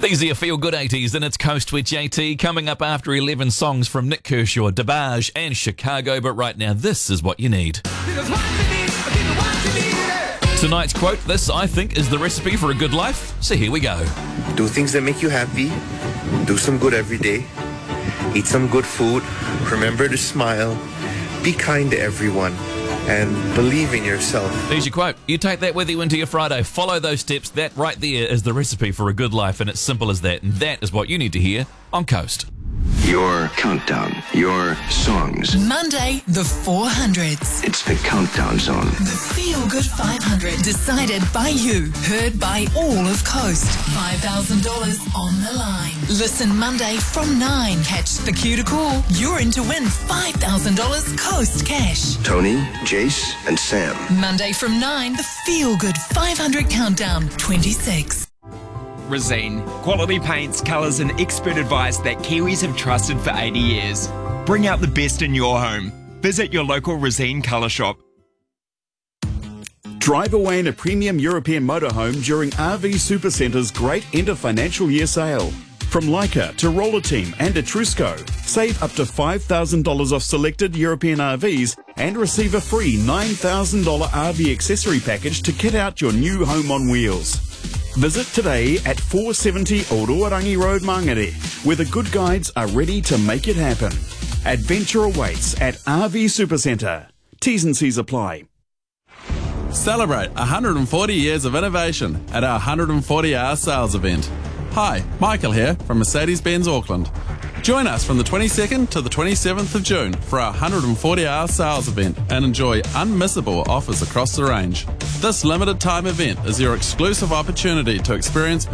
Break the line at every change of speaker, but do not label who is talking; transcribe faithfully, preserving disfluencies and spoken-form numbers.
These are your feel-good eighties, and it's Coast with J T. Coming up after eleven songs from Nick Kershaw, DeBarge and Chicago. But right now, this is what you need. Tonight's quote, this, I think, is the recipe for a good life. So here we go.
Do things that make you happy. Do some good every day. Eat some good food. Remember to smile. Be kind to everyone. And believe in yourself.
There's your quote. You take that with you into your Friday. Follow those steps. That right there is the recipe for a good life, and it's simple as that. And that is what you need to hear on Coast.
Your countdown, your songs.
Monday, the four hundreds.
It's the Countdown Zone.
The Feel Good five hundred. Decided by you. Heard by all of Coast. five thousand dollars on the line. Listen Monday from nine. Catch the cue to call. You're in to win five thousand dollars Coast cash.
Tony, Jace, and Sam.
Monday from nine. The Feel Good five hundred Countdown twenty-six.
Resene. Quality paints, colours and expert advice that Kiwis have trusted for eighty years. Bring out the best in your home. Visit your local Resene colour shop.
Drive away in a premium European motorhome during R V Supercenter's great end of financial year sale. From Leica to Roller Team and Etrusco, save up to five thousand dollars off selected European R Vs and receive a free nine thousand dollars R V accessory package to kit out your new home on wheels. Visit today at four seventy Ororangi Road, Mangere, where the good guides are ready to make it happen. Adventure awaits at R V Supercentre. T's and C's apply.
Celebrate one hundred forty years of innovation at our one hundred forty hour sales event. Hi, Michael here from Mercedes-Benz Auckland. Join us from the twenty-second to the twenty-seventh of June for our one hundred forty hour sales event and enjoy unmissable offers across the range. This limited time event is your exclusive opportunity to experience